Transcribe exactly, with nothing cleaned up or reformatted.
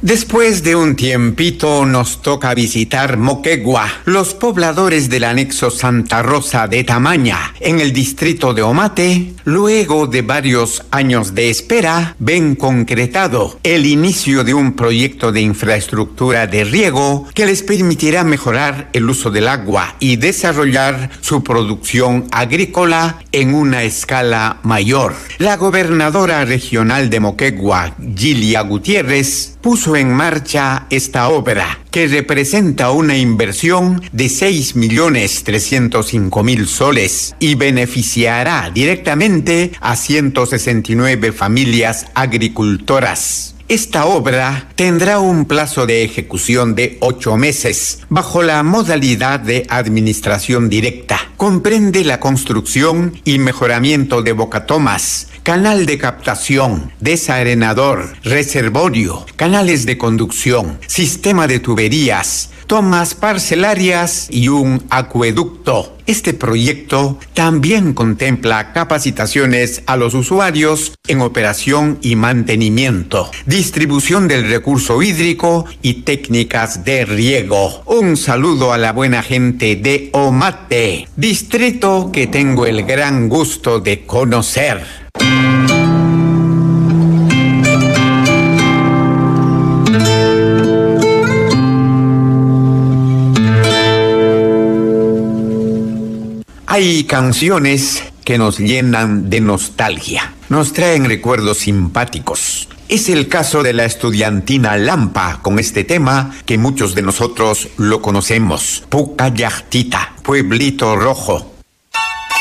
Después de un tiempito nos toca visitar Moquegua, los pobladores del anexo Santa Rosa de Tamaña, en el distrito de Omate, luego de varios años de espera, ven concretado el inicio de un proyecto de infraestructura de riego que les permitirá mejorar el uso del agua y desarrollar su producción agrícola en una escala mayor. La gobernadora regional de Moquegua, Gilia Gutiérrez, puso en marcha esta obra, que representa una inversión de seis millones trescientos cinco mil soles y beneficiará directamente a ciento sesenta y nueve familias agricultoras. Esta obra tendrá un plazo de ejecución de ocho meses, bajo la modalidad de administración directa. Comprende la construcción y mejoramiento de bocatomas, canal de captación, desarenador, reservorio, canales de conducción, sistema de tuberías, tomas parcelarias y un acueducto. Este proyecto también contempla capacitaciones a los usuarios en operación y mantenimiento, distribución del recurso hídrico y técnicas de riego. Un saludo a la buena gente de Omate, distrito que tengo el gran gusto de conocer. Hay canciones que nos llenan de nostalgia, nos traen recuerdos simpáticos. Es el caso de la estudiantina Lampa con este tema que muchos de nosotros lo conocemos. Pucallactita, Pueblito Rojo.